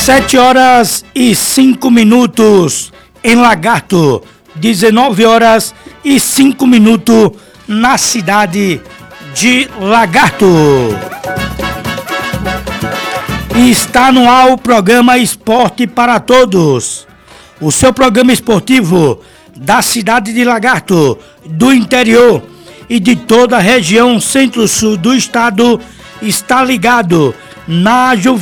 7h05 em Lagarto, 19h05 na cidade de Lagarto. Está no ar o programa Esporte para Todos, o seu programa esportivo da cidade de Lagarto, do interior e de toda a região centro-sul do estado. Está ligado na